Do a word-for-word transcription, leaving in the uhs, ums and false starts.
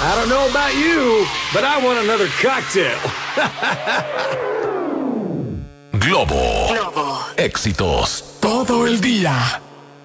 I don't know about you, but I want another cocktail. Globo. Globo. Éxitos Todo el día.